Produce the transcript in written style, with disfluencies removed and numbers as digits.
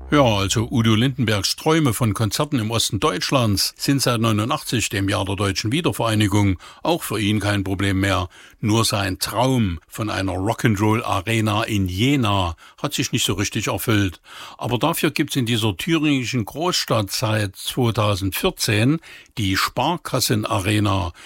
Ja, also Udo Lindenbergs Träume von Konzerten im Osten Deutschlands sind seit 89, dem Jahr der deutschen Wiedervereinigung, auch für ihn kein Problem mehr. Nur sein Traum von einer Rock'n'Roll-Arena in Jena hat sich nicht so richtig erfüllt. Aber dafür gibt's in dieser thüringischen Großstadt seit 2014 die Sparkassen-Arena.